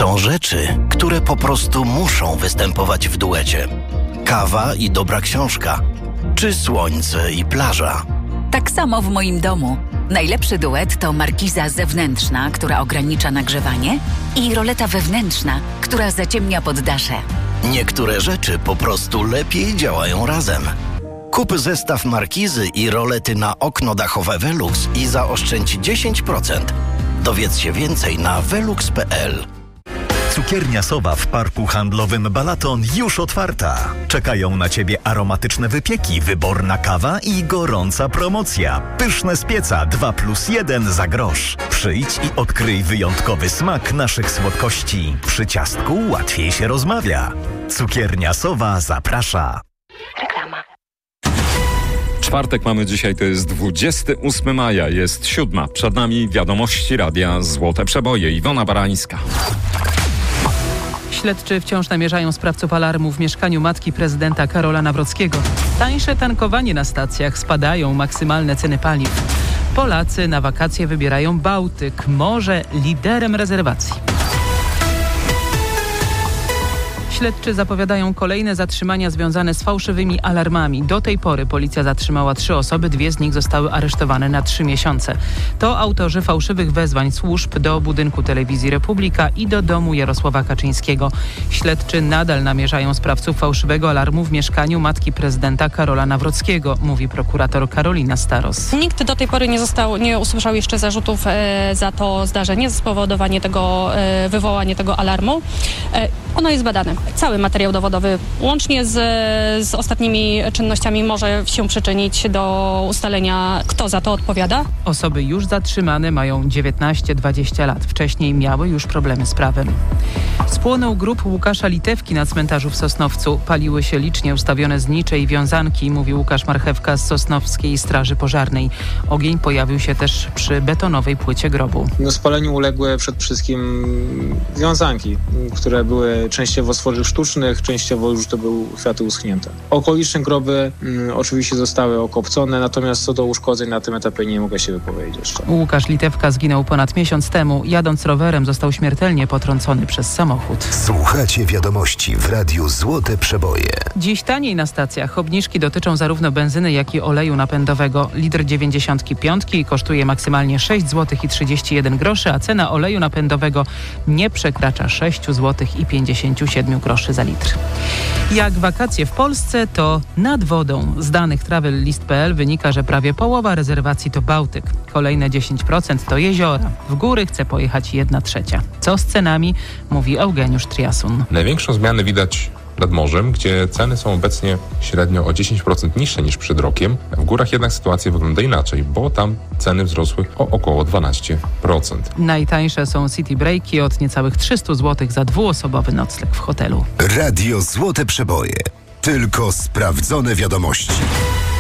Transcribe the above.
Są rzeczy, które po prostu muszą występować w duecie. Kawa i dobra książka, czy słońce i plaża. Tak samo w moim domu. Najlepszy duet to markiza zewnętrzna, która ogranicza nagrzewanie, i roleta wewnętrzna, która zaciemnia poddasze. Niektóre rzeczy po prostu lepiej działają razem. Kup zestaw markizy i rolety na okno dachowe Velux i zaoszczędź 10%. Dowiedz się więcej na velux.pl. Cukiernia Sowa w Parku Handlowym Balaton już otwarta. Czekają na Ciebie aromatyczne wypieki, wyborna kawa i gorąca promocja. Pyszne z pieca 2+1 za grosz. Przyjdź i odkryj wyjątkowy smak naszych słodkości. Przy ciastku łatwiej się rozmawia. Cukiernia Sowa zaprasza. Reklama. Czwartek mamy dzisiaj, to jest 28 maja, jest 7. Przed nami wiadomości radia Złote Przeboje. Iwona Barańska. Śledczy wciąż namierzają sprawców alarmu w mieszkaniu matki prezydenta Karola Nawrockiego. Tańsze tankowanie na stacjach, spadają maksymalne ceny paliw. Polacy na wakacje wybierają Bałtyk, morze liderem rezerwacji. Śledczy zapowiadają kolejne zatrzymania związane z fałszywymi alarmami. Do tej pory policja zatrzymała 3 osoby, 2 z nich zostały aresztowane na 3 miesiące. To autorzy fałszywych wezwań służb do budynku Telewizji Republika i do domu Jarosława Kaczyńskiego. Śledczy nadal namierzają sprawców fałszywego alarmu w mieszkaniu matki prezydenta Karola Nawrockiego, mówi prokurator Karolina Staros. Nikt do tej pory nie usłyszał jeszcze zarzutów za to zdarzenie, za spowodowanie tego, wywołanie tego alarmu. Ono jest badane. Cały materiał dowodowy, łącznie z ostatnimi czynnościami, może się przyczynić do ustalenia, kto za to odpowiada. Osoby już zatrzymane mają 19-20 lat. Wcześniej miały już problemy z prawem. Spłonął grób Łukasza Litewki na cmentarzu w Sosnowcu. Paliły się licznie ustawione znicze i wiązanki, mówi Łukasz Marchewka z Sosnowskiej Straży Pożarnej. Ogień pojawił się też przy betonowej płycie grobu. Spaleniu uległy przede wszystkim wiązanki, które były częściowo z tworzyw sztucznych, częściowo już to były kwiaty uschnięte. Okoliczne groby oczywiście zostały okopcone, natomiast co do uszkodzeń na tym etapie nie mogę się wypowiedzieć jeszcze. Łukasz Litewka zginął ponad miesiąc temu. Jadąc rowerem został śmiertelnie potrącony przez samochód. Słuchacie wiadomości w Radiu Złote Przeboje. Dziś taniej na stacjach. Obniżki dotyczą zarówno benzyny, jak i oleju napędowego. Litr 95 kosztuje maksymalnie 6 zł i 31 groszy, a cena oleju napędowego nie przekracza 6 zł i 57 groszy za litr. Jak wakacje w Polsce, to nad wodą. Z danych travellist.pl wynika, że prawie połowa rezerwacji to Bałtyk. Kolejne 10% to jeziora. W góry chce pojechać 1/3. Co z cenami, mówi Eugeniusz Triasun. Największą zmianę widać nad morzem, gdzie ceny są obecnie średnio o 10% niższe niż przed rokiem. W górach jednak sytuacja wygląda inaczej, bo tam ceny wzrosły o około 12%. Najtańsze są city breaki od niecałych 300 zł za dwuosobowy nocleg w hotelu. Radio Złote Przeboje. Tylko sprawdzone wiadomości.